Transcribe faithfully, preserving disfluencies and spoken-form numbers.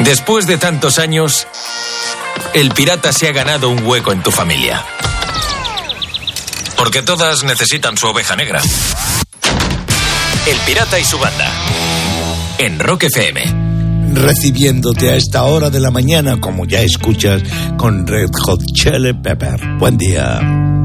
Después de tantos años, el pirata se ha ganado un hueco en tu familia. Porque todas necesitan su oveja negra. El pirata y su banda. En Rock F M. Recibiéndote a esta hora de la mañana, como ya escuchas, con Red Hot Chili Pepper. Buen día.